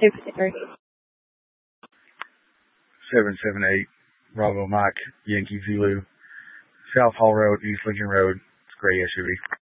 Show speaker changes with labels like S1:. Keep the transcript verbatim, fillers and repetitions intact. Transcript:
S1: seven seven eight Bravo Mike Yankee Zulu, South Hall Road, East Lincoln Road. It's a gray S U V.